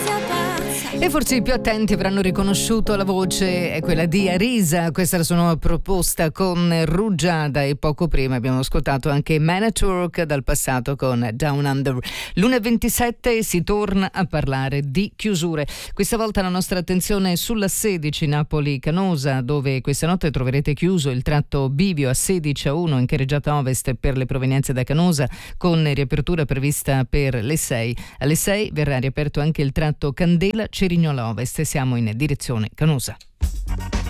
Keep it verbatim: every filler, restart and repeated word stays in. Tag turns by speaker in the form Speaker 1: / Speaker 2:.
Speaker 1: E forse i più attenti avranno riconosciuto la voce, è quella di Arisa. Questa è la sua nuova proposta con Rugiada, e poco prima abbiamo ascoltato anche Man at Work dal passato con Down Under. l'una e ventisette si torna a parlare di chiusure. Questa volta la nostra attenzione è sulla sedici Napoli-Canosa, dove questa notte troverete chiuso il tratto bivio a sedici a uno in carreggiata ovest per le provenienze da Canosa, con riapertura prevista per le sei. Alle sei verrà riaperto anche il tratto Candela Cerignola Ovest, siamo in direzione Canosa.